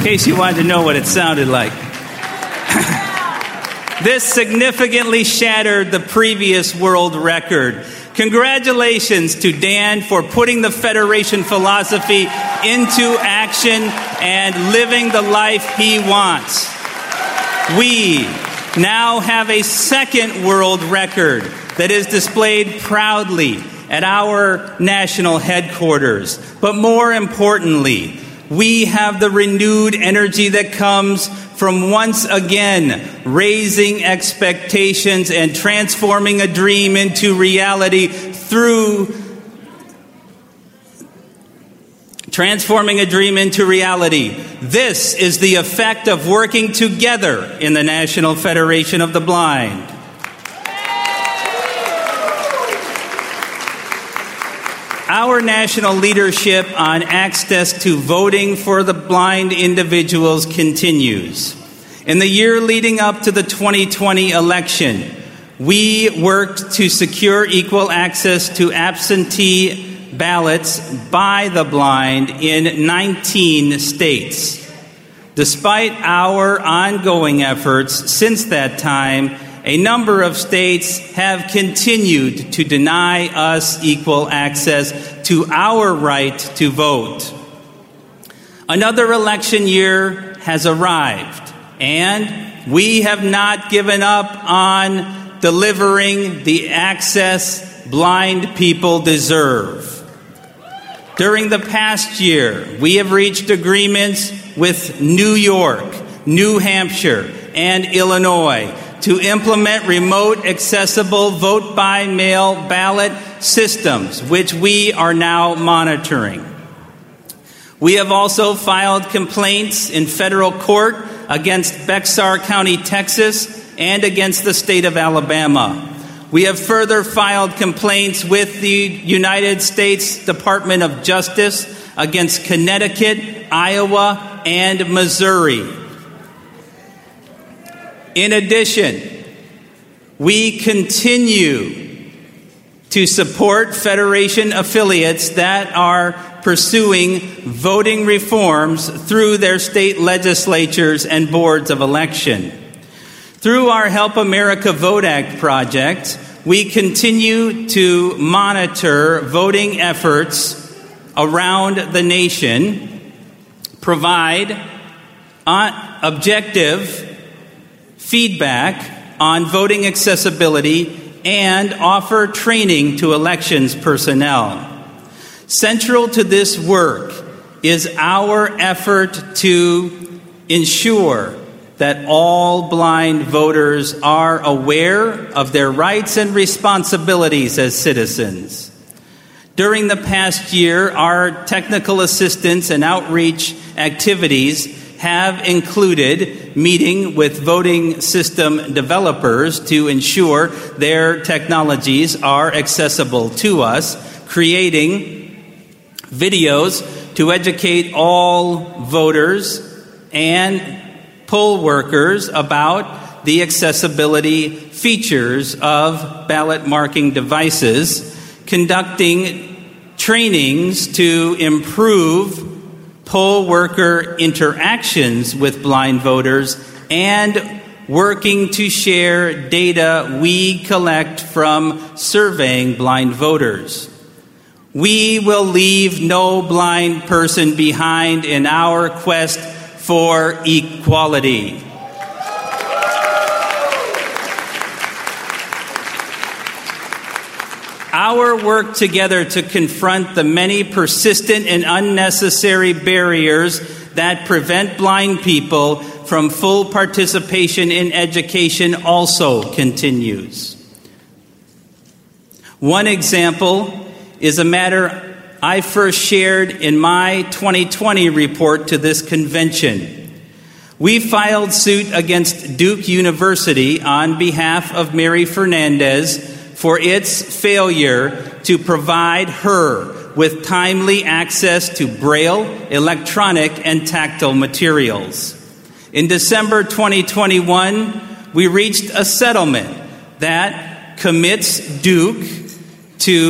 case you wanted to know what it sounded like. This significantly shattered the previous world record. Congratulations to Dan for putting the Federation philosophy into action and living the life he wants. We now have a second world record that is displayed proudly at our national headquarters. But more importantly, we have the renewed energy that comes from once again raising expectations and transforming a dream into reality through transforming a dream into reality. This is the effect of working together in the National Federation of the Blind. Our national leadership on access to voting for the blind individuals continues. In the year leading up to the 2020 election, we worked to secure equal access to absentee ballots by the blind in 19 states. Despite our ongoing efforts since that time, a number of states have continued to deny us equal access to our right to vote. Another election year has arrived, and we have not given up on delivering the access blind people deserve. During the past year, we have reached agreements with New York, New Hampshire, and Illinois to implement remote accessible vote-by-mail ballot systems, which we are now monitoring. We have also filed complaints in federal court against Bexar County, Texas, and against the state of Alabama. We have further filed complaints with the United States Department of Justice against Connecticut, Iowa, and Missouri. In addition, we continue to support Federation affiliates that are pursuing voting reforms through their state legislatures and boards of election. Through our Help America Vote Act project, we continue to monitor voting efforts around the nation, provide objective feedback on voting accessibility, and offer training to elections personnel. Central to this work is our effort to ensure that all blind voters are aware of their rights and responsibilities as citizens. During the past year, our technical assistance and outreach activities have included meeting with voting system developers to ensure their technologies are accessible to us, creating videos to educate all voters and poll workers about the accessibility features of ballot marking devices, conducting trainings to improve poll worker interactions with blind voters, and working to share data we collect from surveying blind voters. We will leave no blind person behind in our quest for equality. Our work together to confront the many persistent and unnecessary barriers that prevent blind people from full participation in education also continues. One example is a matter I first shared in my 2020 report to this convention. We filed suit against Duke University on behalf of Mary Fernandez for its failure to provide her with timely access to Braille, electronic, and tactile materials. In December 2021, we reached a settlement that commits Duke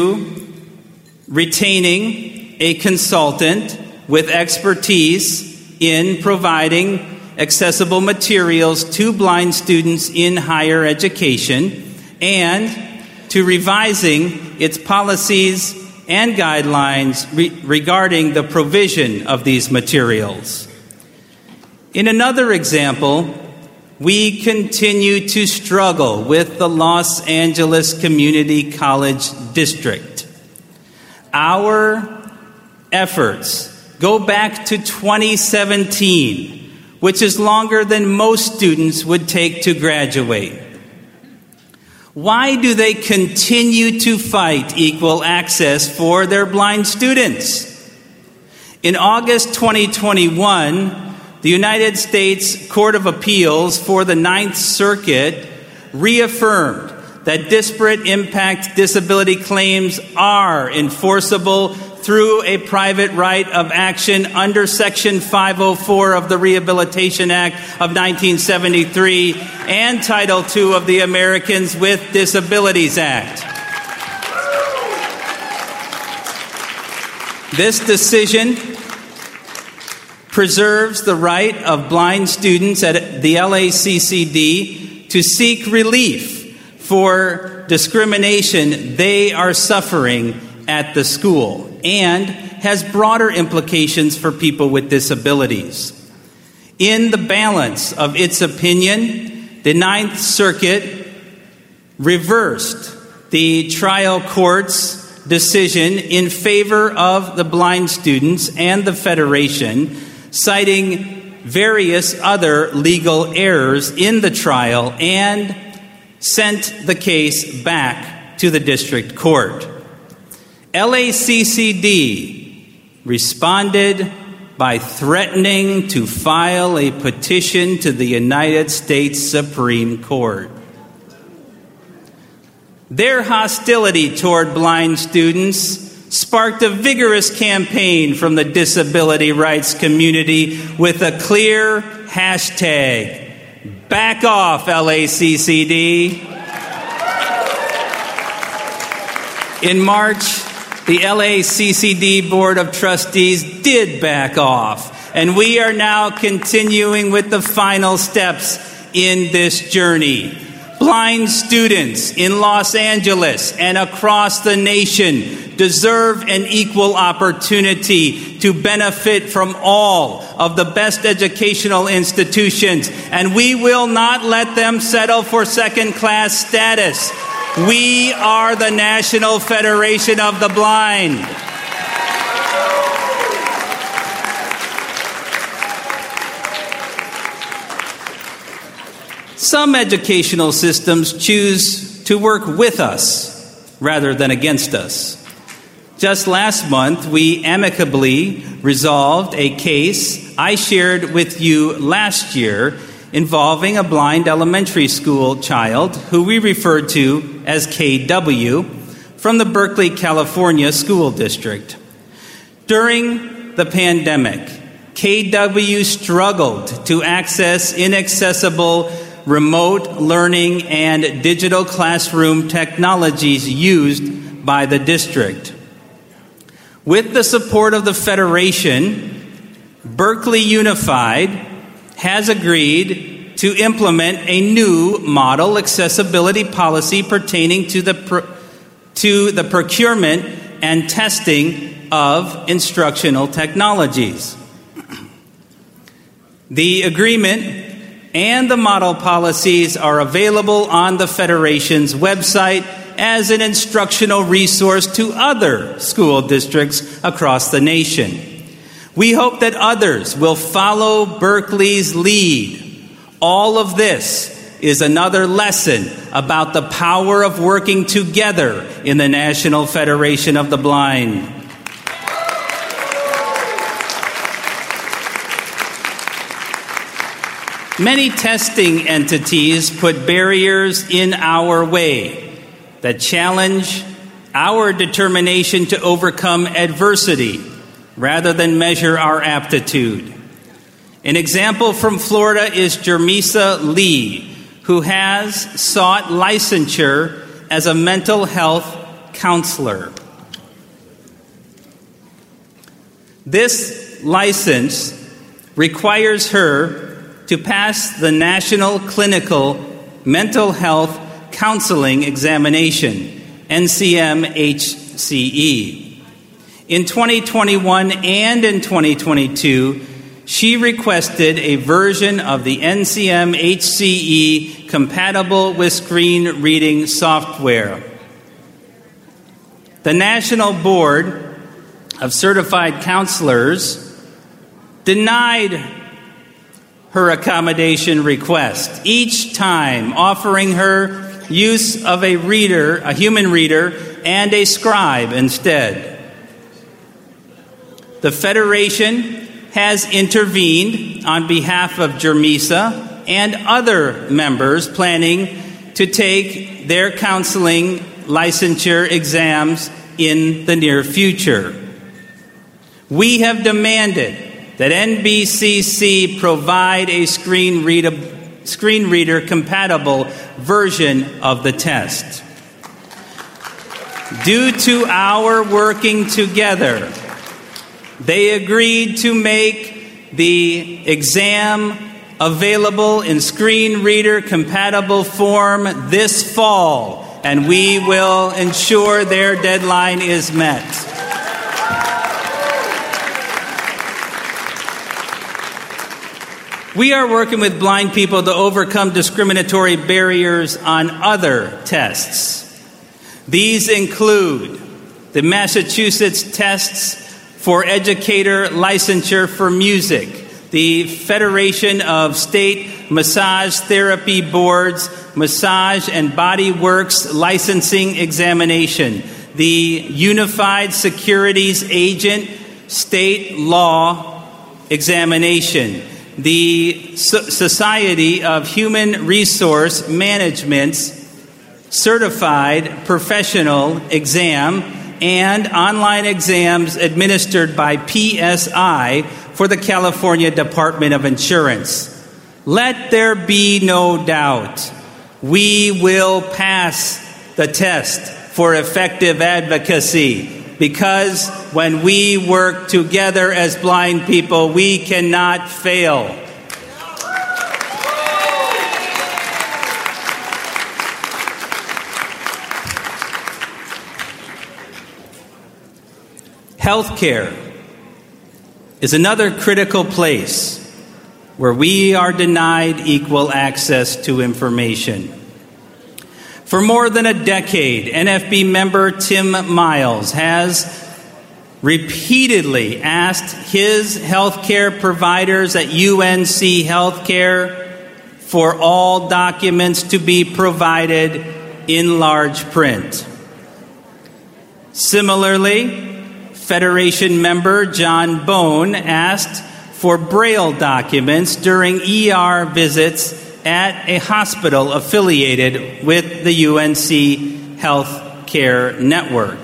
to retaining a consultant with expertise in providing accessible materials to blind students in higher education and to revising its policies and guidelines regarding the provision of these materials. In another example, we continue to struggle with the Los Angeles Community College District. Our efforts go back to 2017, which is longer than most students would take to graduate. Why do they continue to fight equal access for their blind students? In August 2021, the United States Court of Appeals for the Ninth Circuit reaffirmed that disparate impact disability claims are enforceable through a private right of action under Section 504 of the Rehabilitation Act of 1973 and Title II of the Americans with Disabilities Act. This decision preserves the right of blind students at the LACCD to seek relief for discrimination they are suffering at the school and has broader implications for people with disabilities. In the balance of its opinion, the Ninth Circuit reversed the trial court's decision in favor of the blind students and the Federation, citing various other legal errors in the trial, and sent the case back to the district court. LACCD responded by threatening to file a petition to the United States Supreme Court. Their hostility toward blind students sparked a vigorous campaign from the disability rights community with a clear hashtag, "Back off, LACCD." In March, the LACCD Board of Trustees did back off, and we are now continuing with the final steps in this journey. Blind students in Los Angeles and across the nation deserve an equal opportunity to benefit from all of the best educational institutions, and we will not let them settle for second-class status. We are the National Federation of the Blind. Some educational systems choose to work with us rather than against us. Just last month, we amicably resolved a case I shared with you last year involving a blind elementary school child who we referred to as KW from the Berkeley, California school district. During the pandemic, KW struggled to access inaccessible remote learning and digital classroom technologies used by the district. With the support of the Federation, Berkeley Unified has agreed to implement a new model accessibility policy pertaining to the procurement and testing of instructional technologies. The agreement and the model policies are available on the Federation's website as an instructional resource to other school districts across the nation. We hope that others will follow Berkeley's lead. All of this is another lesson about the power of working together in the National Federation of the Blind. Many testing entities put barriers in our way that challenge our determination to overcome adversity rather than measure our aptitude. An example from Florida is Jermisa Lee, who has sought licensure as a mental health counselor. This license requires her to pass the National Clinical Mental Health Counseling Examination, NCM-HCE. In 2021 and in 2022, she requested a version of the NCM-HCE compatible with screen reading software. The National Board of Certified Counselors denied her accommodation request, each time offering her use of a human reader, and a scribe instead. The Federation has intervened on behalf of Germisa and other members planning to take their counseling licensure exams in the near future. We have demanded that NBCC provide a screen reader compatible version of the test. Due to our working together, they agreed to make the exam available in screen reader compatible form this fall, and we will ensure their deadline is met. We are working with blind people to overcome discriminatory barriers on other tests. These include the Massachusetts tests for educator licensure for music, the Federation of State Massage Therapy Boards Massage and Body Works Licensing Examination, the Unified Securities Agent State Law Examination, the Society of Human Resource Management's Certified Professional Exam, and online exams administered by PSI for the California Department of Insurance. Let there be no doubt, we will pass the test for effective advocacy, because when we work together as blind people, we cannot fail. Healthcare is another critical place where we are denied equal access to information. For more than a decade, NFB member Tim Miles has repeatedly asked his healthcare providers at UNC Healthcare for all documents to be provided in large print. Similarly, Federation member John Bone asked for Braille documents during ER visits at a hospital affiliated with the UNC Healthcare Network.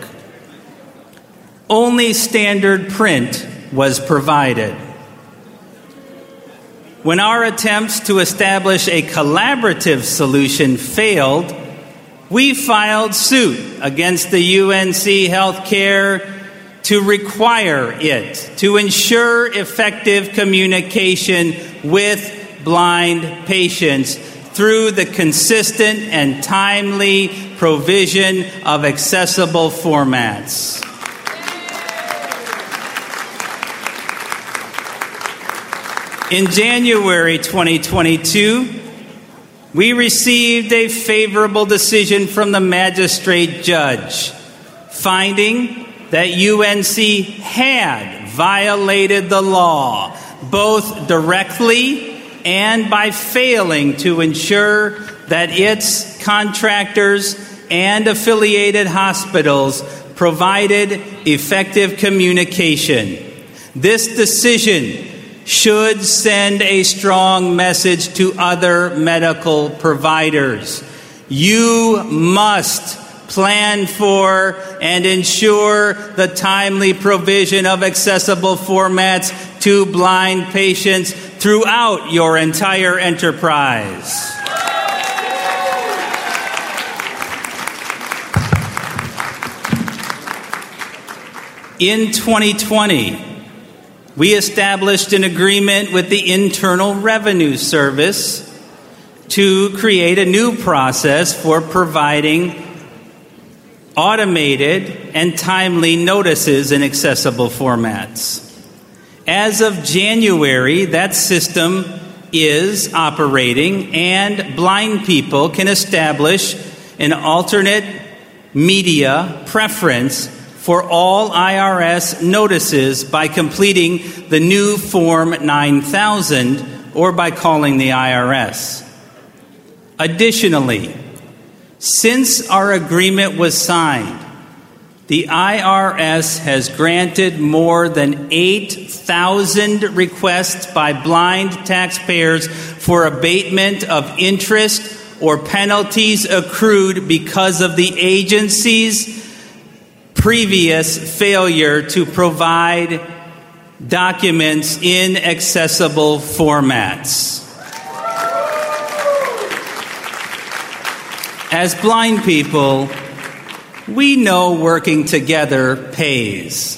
Only standard print was provided. When our attempts to establish a collaborative solution failed, we filed suit against the UNC Healthcare to require it to ensure effective communication with blind patients through the consistent and timely provision of accessible formats. In January 2022, we received a favorable decision from the magistrate judge, finding that UNC had violated the law, both directly and by failing to ensure that its contractors and affiliated hospitals provided effective communication. This decision should send a strong message to other medical providers. You must plan for and ensure the timely provision of accessible formats to blind patients throughout your entire enterprise. In 2020, we established an agreement with the Internal Revenue Service to create a new process for providing automated and timely notices in accessible formats. As of January, that system is operating, and blind people can establish an alternate media preference for all IRS notices by completing the new Form 9000 or by calling the IRS. Additionally, since our agreement was signed, the IRS has granted more than 8,000 requests by blind taxpayers for abatement of interest or penalties accrued because of the agency's previous failure to provide documents in accessible formats. As blind people, we know working together pays.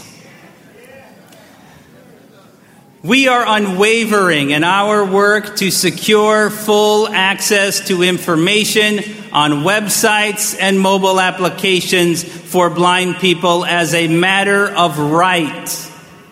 We are unwavering in our work to secure full access to information on websites and mobile applications for blind people as a matter of right.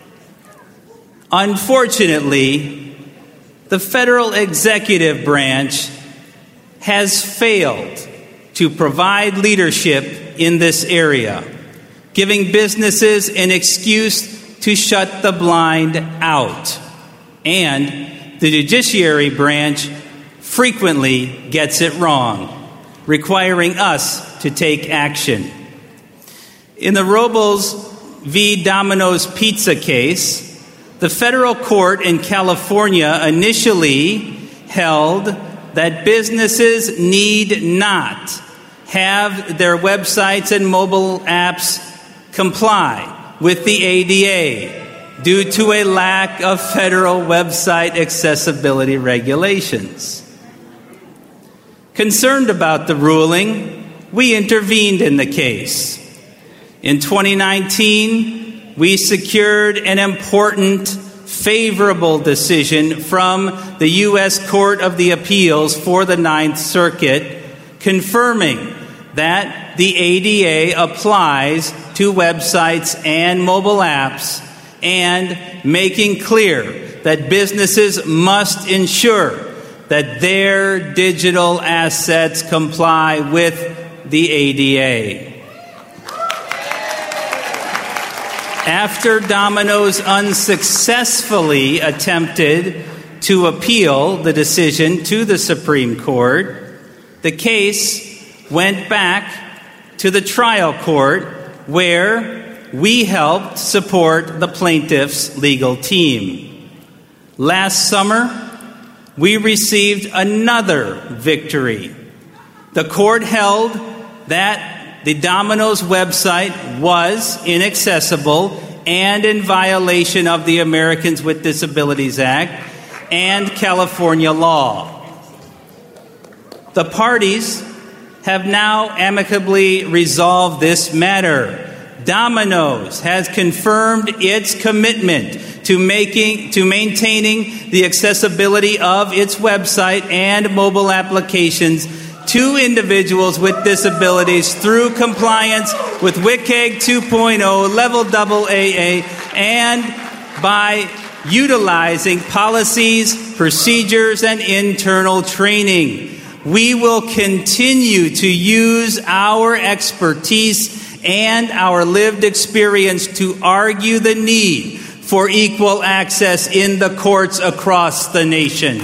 Unfortunately, the federal executive branch has failed to provide leadership in this area, giving businesses an excuse to shut the blind out. And the judiciary branch frequently gets it wrong, requiring us to take action. In the Robles v. Domino's Pizza case, the federal court in California initially held that businesses need not have their websites and mobile apps comply with the ADA due to a lack of federal website accessibility regulations. Concerned about the ruling, we intervened in the case. In 2019, we secured an important favorable decision from the U.S. Court of the Appeals for the Ninth Circuit, confirming that the ADA applies to websites and mobile apps, and making clear that businesses must ensure that their digital assets comply with the ADA. After Domino's unsuccessfully attempted to appeal the decision to the Supreme Court, the case went back to the trial court, where we helped support the plaintiff's legal team. Last summer, we received another victory. The court held that the Domino's website was inaccessible and in violation of the Americans with Disabilities Act and California law. The parties have now amicably resolved this matter. Domino's has confirmed its commitment to maintaining the accessibility of its website and mobile applications to individuals with disabilities through compliance with WCAG 2.0 Level AAA and by utilizing policies, procedures, and internal training. We will continue to use our expertise and our lived experience to argue the need for equal access in the courts across the nation.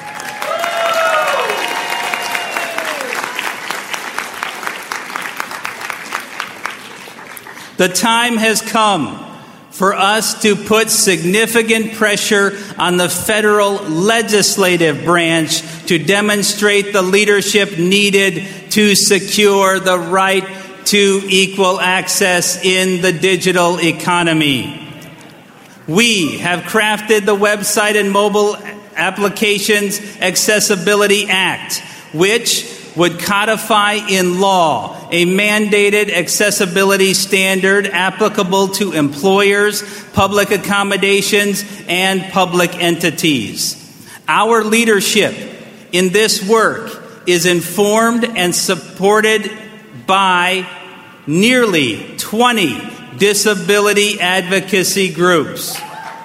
The time has come for us to put significant pressure on the federal legislative branch to demonstrate the leadership needed to secure the right to equal access in the digital economy. We have crafted the Website and Mobile Applications Accessibility Act, which would codify in law a mandated accessibility standard applicable to employers, public accommodations, and public entities. Our leadership in this work is informed and supported by nearly 20 disability advocacy groups.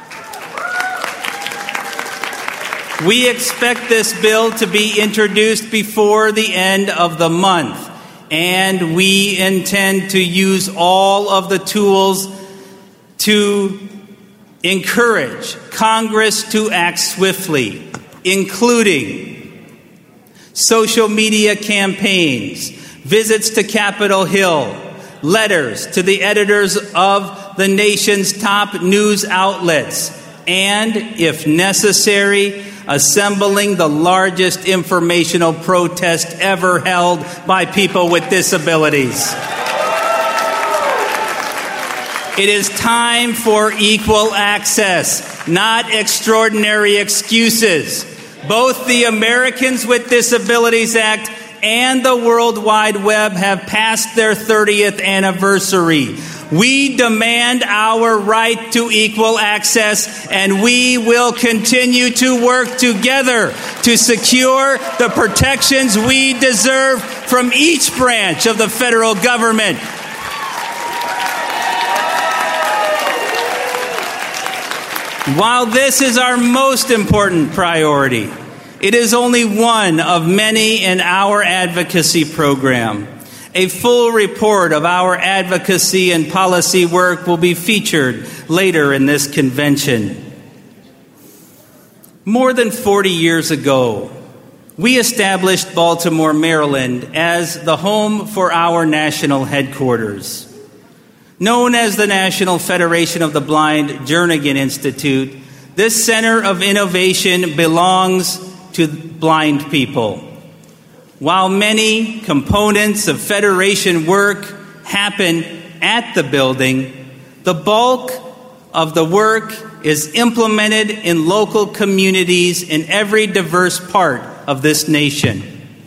We expect this bill to be introduced before the end of the month, and we intend to use all of the tools to encourage Congress to act swiftly, including social media campaigns, visits to Capitol Hill, letters to the editors of the nation's top news outlets, and, if necessary, assembling the largest informational protest ever held by people with disabilities. It is time for equal access, not extraordinary excuses. Both the Americans with Disabilities Act and the World Wide Web have passed their 30th anniversary. We demand our right to equal access, and we will continue to work together to secure the protections we deserve from each branch of the federal government. While this is our most important priority, it is only one of many in our advocacy program. A full report of our advocacy and policy work will be featured later in this convention. More than 40 years ago, we established Baltimore, Maryland as the home for our national headquarters. Known as the National Federation of the Blind Jernigan Institute, this center of innovation belongs to blind people. While many components of Federation work happen at the building, the bulk of the work is implemented in local communities in every diverse part of this nation.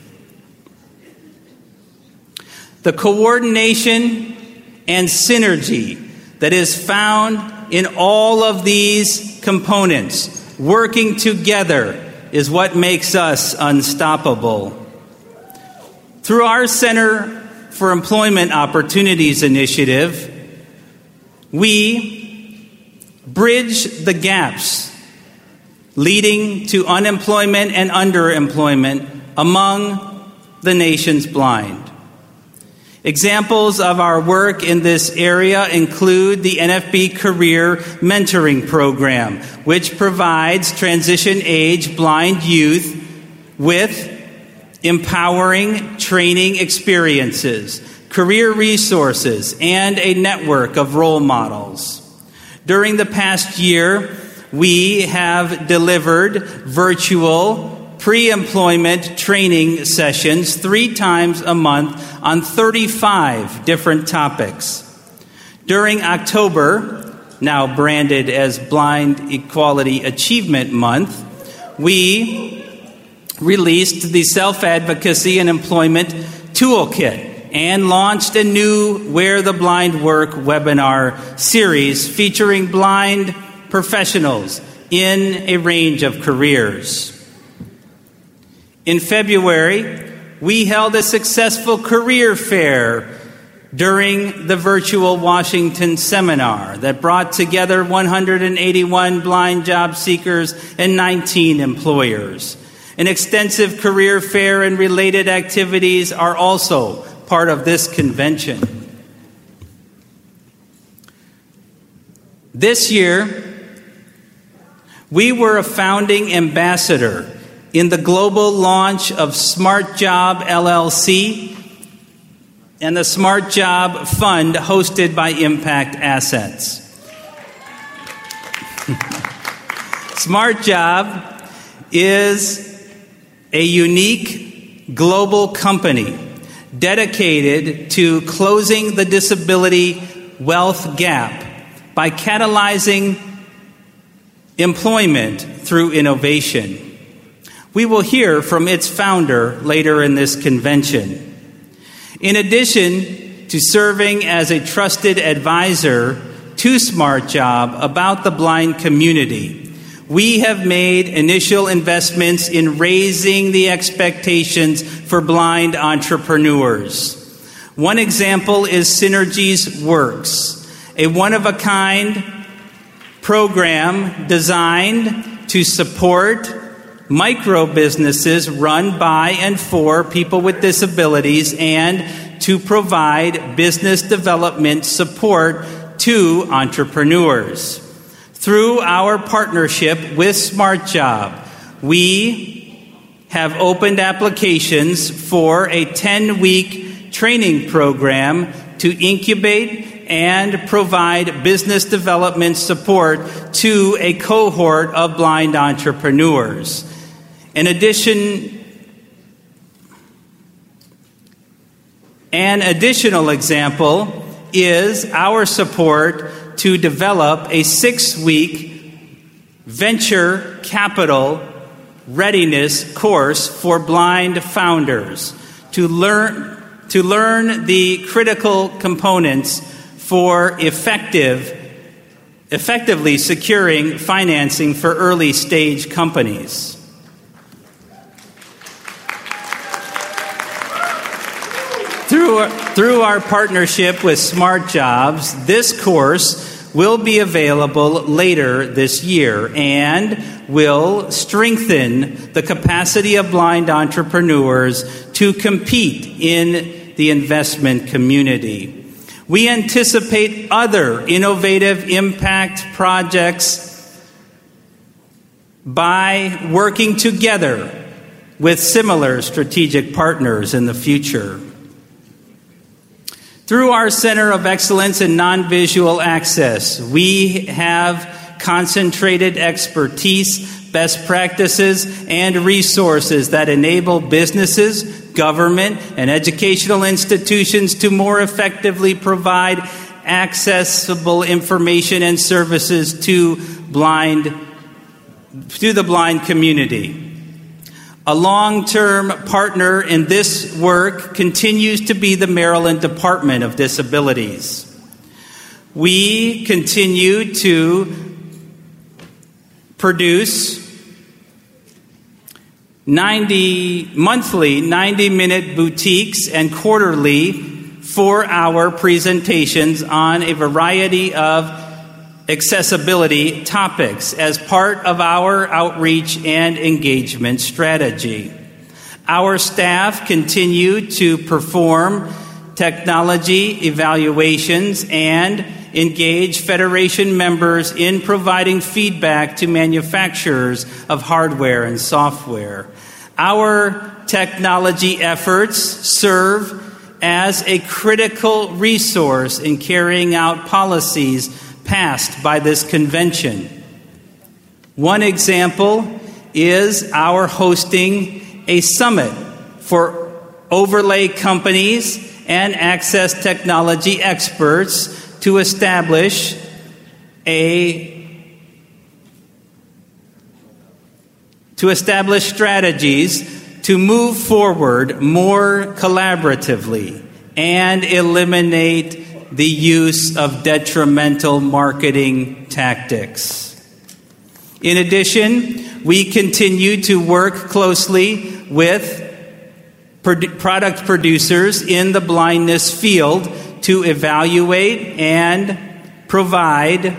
The coordination and synergy that is found in all of these components working together is what makes us unstoppable. Through our Center for Employment Opportunities initiative, we bridge the gaps leading to unemployment and underemployment among the nation's blind. Examples of our work in this area include the NFB Career Mentoring Program, which provides transition-age blind youth with empowering training experiences, career resources, and a network of role models. During the past year, we have delivered virtual pre-employment training sessions 3 times a month on 35 different topics. During October, now branded as Blind Equality Achievement Month, we released the Self-Advocacy and Employment Toolkit and launched a new Where the Blind Work webinar series featuring blind professionals in a range of careers. In February, we held a successful career fair during the virtual Washington seminar that brought together 181 blind job seekers and 19 employers. An extensive career fair and related activities are also part of this convention. This year, we were a founding ambassador in the global launch of Smart Job LLC and the Smart Job Fund hosted by Impact Assets. Smart Job is a unique global company dedicated to closing the disability wealth gap by catalyzing employment through innovation. We will hear from its founder later in this convention. In addition to serving as a trusted advisor to Smart Job about the blind community, we have made initial investments in raising the expectations for blind entrepreneurs. One example is Synergies Works, a one-of-a-kind program designed to support micro businesses run by and for people with disabilities and to provide business development support to entrepreneurs. Through our partnership with Smart Job, we have opened applications for a 10-week training program to incubate and provide business development support to a cohort of blind entrepreneurs. An additional example is our support to develop a 6-week venture capital readiness course for blind founders to learn the critical components for effectively securing financing for early stage companies. Through our partnership with Smart Jobs, this course will be available later this year and will strengthen the capacity of blind entrepreneurs to compete in the investment community. We anticipate other innovative impact projects by working together with similar strategic partners in the future. Through our Center of Excellence in Non-Visual Access, we have concentrated expertise, best practices, and resources that enable businesses, government, and educational institutions to more effectively provide accessible information and services to the blind community. A long-term partner in this work continues to be the Maryland Department of Disabilities. We continue to produce monthly 90-minute boutiques and quarterly 4-hour presentations on a variety of accessibility topics as part of our outreach and engagement strategy. Our staff continue to perform technology evaluations and engage Federation members in providing feedback to manufacturers of hardware and software. Our technology efforts serve as a critical resource in carrying out policies passed by this convention. One example is our hosting a summit for overlay companies and access technology experts to establish strategies to move forward more collaboratively and eliminate the use of detrimental marketing tactics. In addition, we continue to work closely with product producers in the blindness field to evaluate and provide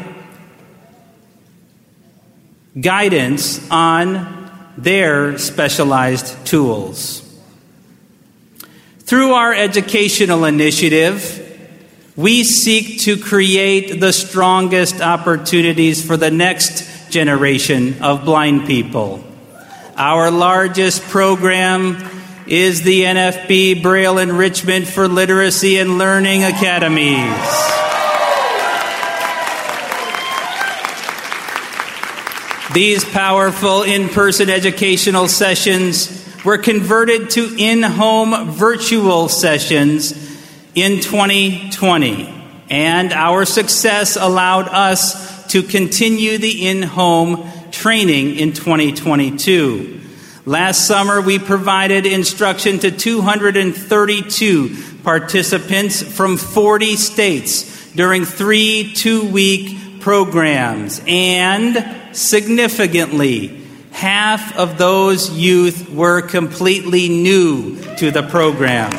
guidance on their specialized tools. Through our educational initiative, we seek to create the strongest opportunities for the next generation of blind people. Our largest program is the NFB Braille Enrichment for Literacy and Learning Academies. These powerful in-person educational sessions were converted to in-home virtual sessions in 2020, and our success allowed us to continue the in-home training in 2022. Last summer, we provided instruction to 232 participants from 40 states during 3 two-week programs. And significantly, half of those youth were completely new to the program.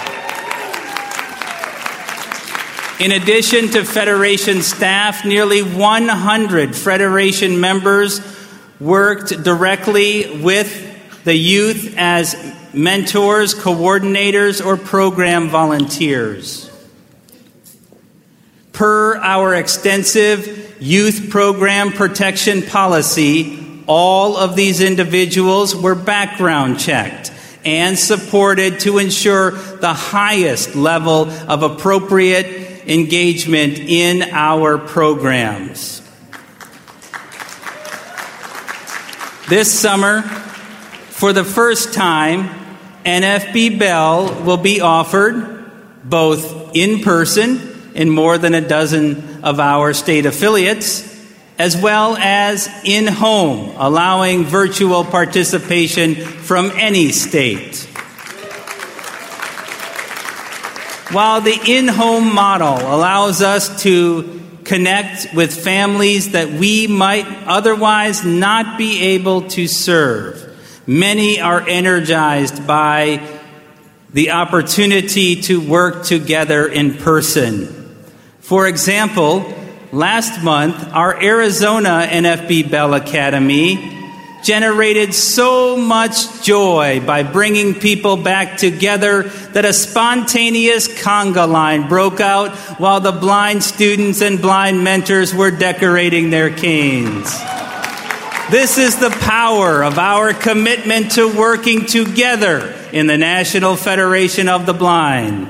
In addition to Federation staff, nearly 100 Federation members worked directly with the youth as mentors, coordinators, or program volunteers. Per our extensive youth program protection policy, all of these individuals were background checked and supported to ensure the highest level of appropriate engagement in our programs. This summer, for the first time, NFB Bell will be offered both in person in more than a dozen of our state affiliates, as well as in-home, allowing virtual participation from any state. While the in-home model allows us to connect with families that we might otherwise not be able to serve, many are energized by the opportunity to work together in person. For example, last month, our Arizona NFB Bell Academy generated so much joy by bringing people back together that a spontaneous conga line broke out while the blind students and blind mentors were decorating their canes. This is the power of our commitment to working together in the National Federation of the Blind.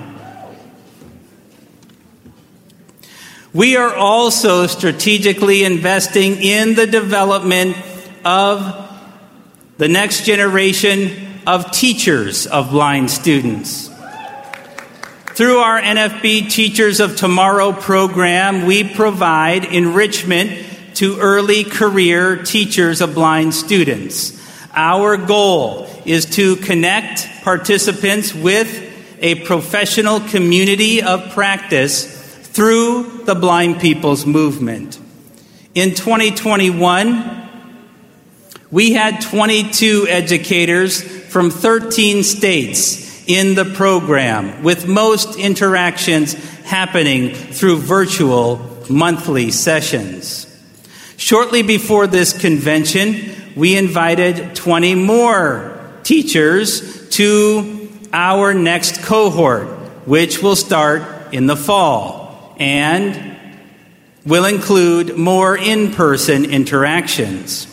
We are also strategically investing in the development of the next generation of teachers of blind students. Through our NFB Teachers of Tomorrow program, we provide enrichment to early career teachers of blind students. Our goal is to connect participants with a professional community of practice through the Blind People's Movement. In 2021, we had 22 educators from 13 states in the program, with most interactions happening through virtual monthly sessions. Shortly before this convention, we invited 20 more teachers to our next cohort, which will start in the fall and will include more in-person interactions.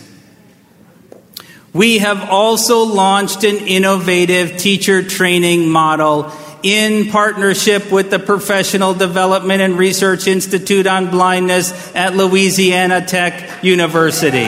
We have also launched an innovative teacher training model in partnership with the Professional Development and Research Institute on Blindness at Louisiana Tech University.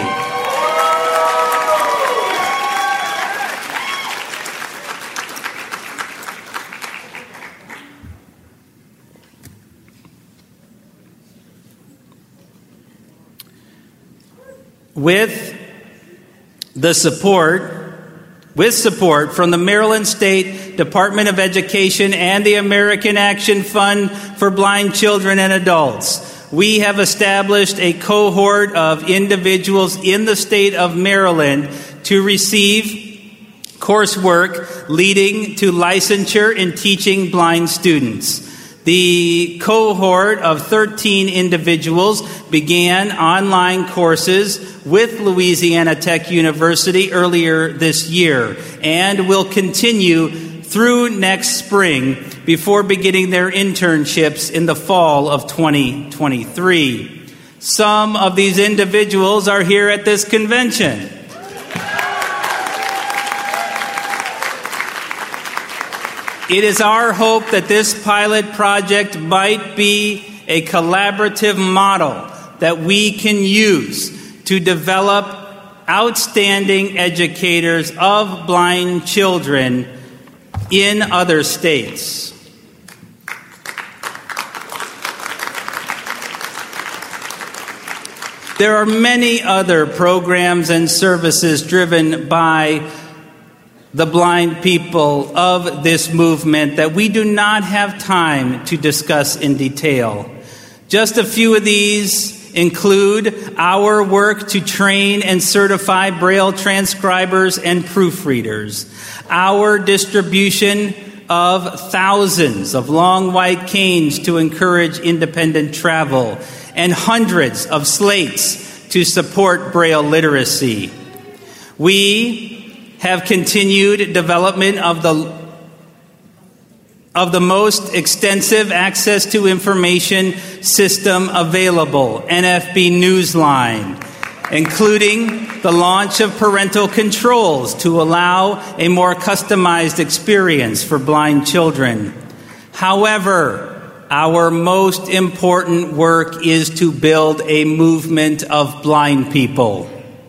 With support from the Maryland State Department of Education and the American Action Fund for Blind Children and Adults, we have established a cohort of individuals in the state of Maryland to receive coursework leading to licensure in teaching blind students. The cohort of 13 individuals began online courses with Louisiana Tech University earlier this year and will continue through next spring before beginning their internships in the fall of 2023. Some of these individuals are here at this convention. It is our hope that this pilot project might be a collaborative model that we can use to develop outstanding educators of blind children in other states. There are many other programs and services driven by the blind people of this movement that we do not have time to discuss in detail. Just a few of these include our work to train and certify Braille transcribers and proofreaders, our distribution of thousands of long white canes to encourage independent travel, and hundreds of slates to support Braille literacy. We have continued development of the most extensive access to information system available, NFB Newsline, including the launch of parental controls to allow a more customized experience for blind children. However, our most important work is to build a movement of blind people.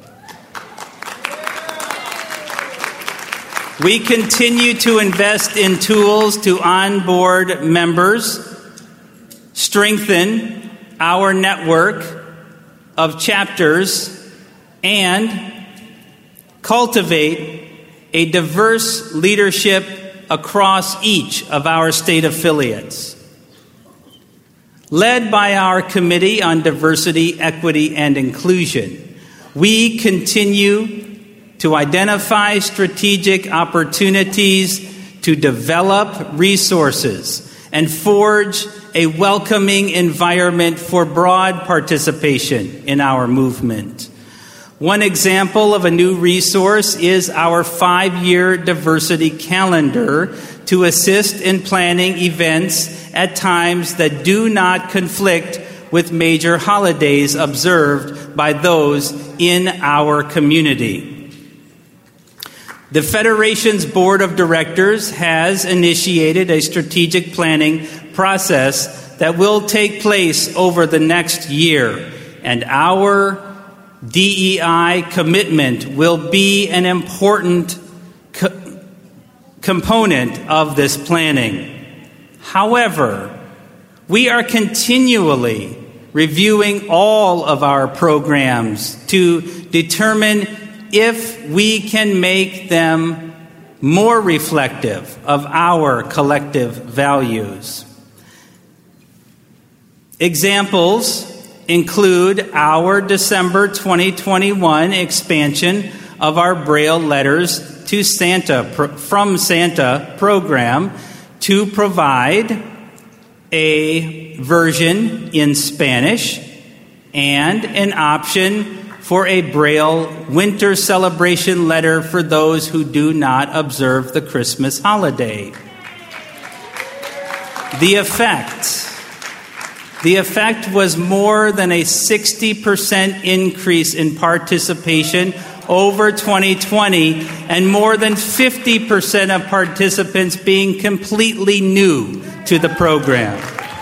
We continue to invest in tools to onboard members, strengthen our network of chapters, and cultivate a diverse leadership across each of our state affiliates. Led by our Committee on Diversity, Equity, and Inclusion, we continue to identify strategic opportunities to develop resources and forge a welcoming environment for broad participation in our movement. One example of a new resource is our 5-year diversity calendar to assist in planning events at times that do not conflict with major holidays observed by those in our community. The Federation's Board of Directors has initiated a strategic planning process that will take place over the next year, and our DEI commitment will be an important component of this planning. However, we are continually reviewing all of our programs to determine if we can make them more reflective of our collective values. Examples include our December 2021 expansion of our Braille Letters to Santa from Santa program to provide a version in Spanish and an option for a Braille winter celebration letter for those who do not observe the Christmas holiday. The effect was more than a 60% increase in participation over 2020, and more than 50% of participants being completely new to the program.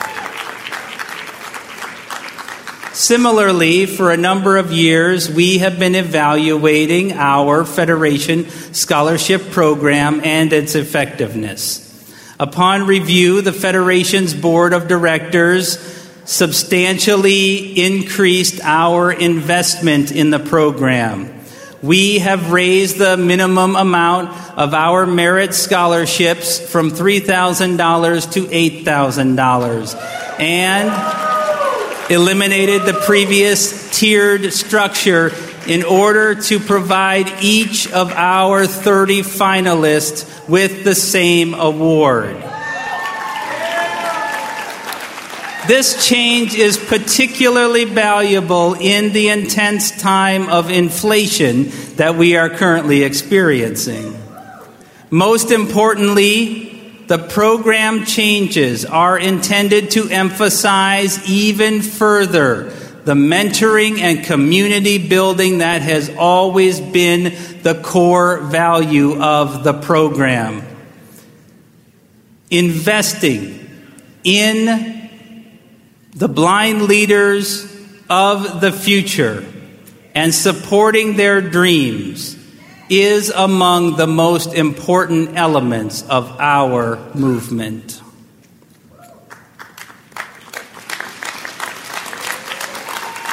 Similarly, for a number of years, we have been evaluating our Federation Scholarship Program and its effectiveness. Upon review, the Federation's Board of Directors substantially increased our investment in the program. We have raised the minimum amount of our merit scholarships from $3,000 to $8,000 and eliminated the previous tiered structure in order to provide each of our 30 finalists with the same award. This change is particularly valuable in the intense time of inflation that we are currently experiencing. Most importantly, the program changes are intended to emphasize even further the mentoring and community building that has always been the core value of the program. Investing in the blind leaders of the future and supporting their dreams is among the most important elements of our movement.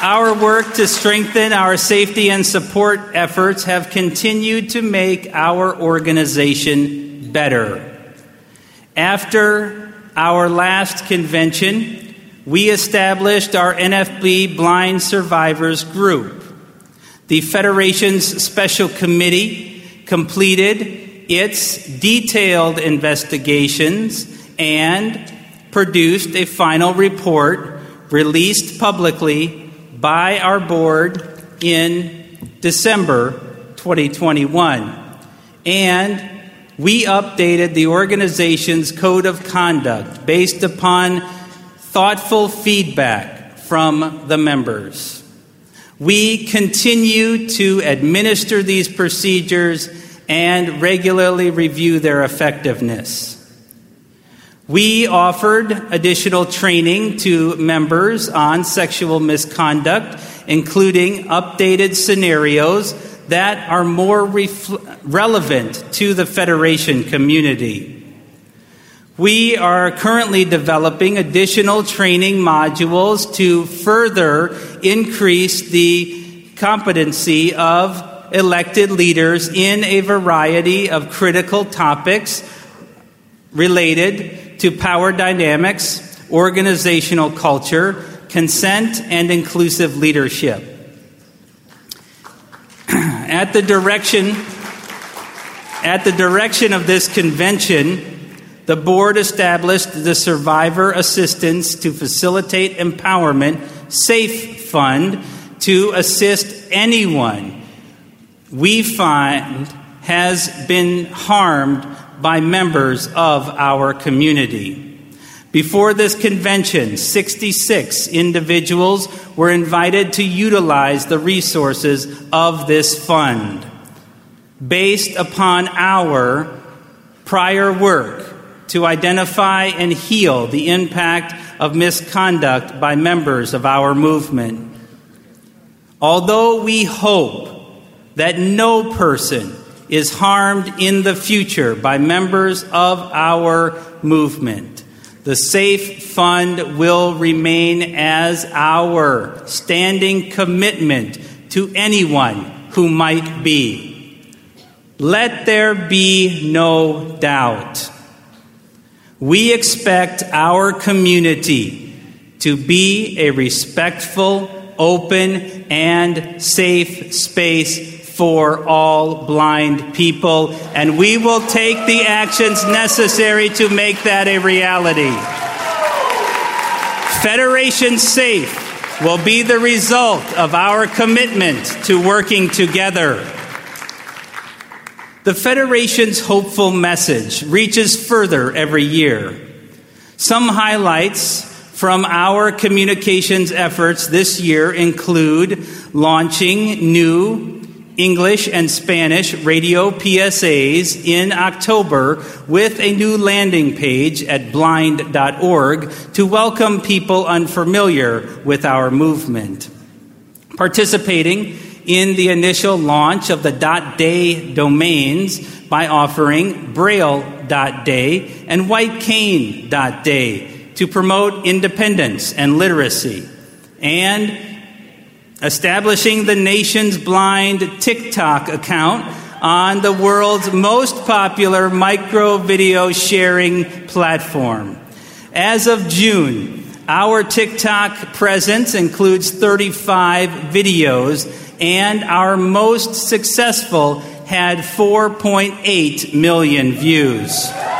Our work to strengthen our safety and support efforts have continued to make our organization better. After our last convention, we established our NFB Blind Survivors Group. The Federation's Special Committee completed its detailed investigations and produced a final report released publicly by our board in December 2021. And we updated the organization's code of conduct based upon thoughtful feedback from the members. We continue to administer these procedures and regularly review their effectiveness. We offered additional training to members on sexual misconduct, including updated scenarios that are more relevant to the Federation community. We are currently developing additional training modules to further increase the competency of elected leaders in a variety of critical topics related to power dynamics, organizational culture, consent, and inclusive leadership. At the direction of this convention, the board established the Survivor Assistance to Facilitate Empowerment SAFE Fund to assist anyone we find has been harmed by members of our community. Before this convention, 66 individuals were invited to utilize the resources of this fund. Based upon our prior work to identify and heal the impact of misconduct by members of our movement. Although we hope that no person is harmed in the future by members of our movement, the SAFE Fund will remain as our standing commitment to anyone who might be. Let there be no doubt. We expect our community to be a respectful, open, and safe space for all blind people, and we will take the actions necessary to make that a reality. Federation SAFE will be the result of our commitment to working together. The Federation's hopeful message reaches further every year. Some highlights from our communications efforts this year include launching new English and Spanish radio PSAs in October with a new landing page at blind.org to welcome people unfamiliar with our movement. Participating in the initial launch of the .day domains by offering Braille.day and WhiteCane.day to promote independence and literacy, and establishing the nation's blind TikTok account on the world's most popular micro video sharing platform. As of June, our TikTok presence includes 35 videos, and our most successful had 4.8 million views.